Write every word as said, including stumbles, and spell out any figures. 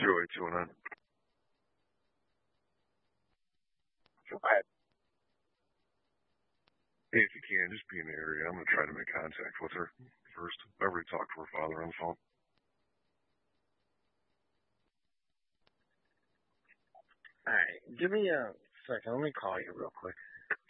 Joey, what's going on? Go ahead. Hey, if you can, just be in the area. I'm going to try to make contact with her first. I already talked to her father on the phone. All right, give me a second. Let me call you real quick.